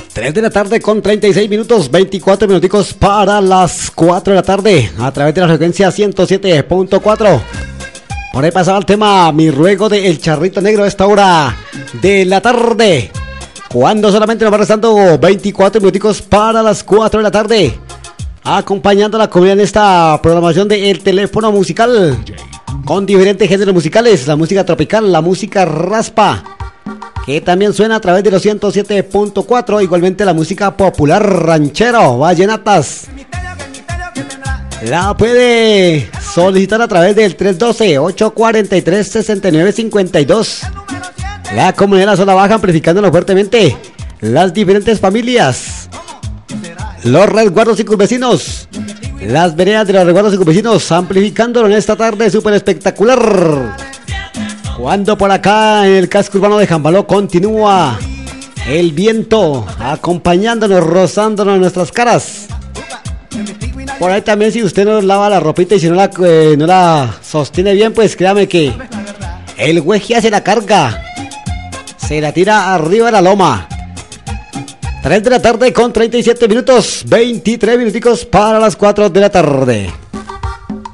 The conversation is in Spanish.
3 de la tarde con 36 minutos, 24 minuticos para las 4 de la tarde, a través de la frecuencia 107.4. Por ahí pasaba el tema Mi Ruego de El Charrito Negro a esta hora de la tarde, cuando solamente nos va restando 24 minuticos para las 4 de la tarde, acompañando a la comunidad en esta programación de El Teléfono Musical, con diferentes géneros musicales, la música tropical, la música raspa, que también suena a través de los 107.4, igualmente la música popular, ranchero, vallenatas. La puede solicitar a través del 312-843-6952. La comunidad de la zona baja amplificándolo fuertemente, las diferentes familias, los resguardos y vecinos, las veredas de los resguardos y vecinos, amplificándolo en esta tarde súper espectacular. Cuando por acá en el casco urbano de Jambaló continúa el viento acompañándonos, rozándonos en nuestras caras. Por ahí también, si usted no lava la ropita y si no la sostiene bien, pues créame que el güejía se la carga, se la tira arriba de la loma. 3 de la tarde con 37 minutos, 23 minuticos para las 4 de la tarde.